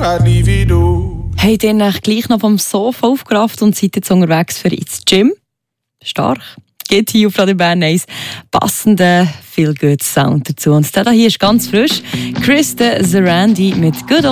I'd leave it all. Habt ihr euch gleich noch vom Sofa aufgerafft und seid jetzt unterwegs für ins Gym? Stark. Geht hier auf Radio Bern 1 passenden Feel-Good Sound dazu. Und der hier ist ganz frisch. Chris de Zarandi mit Good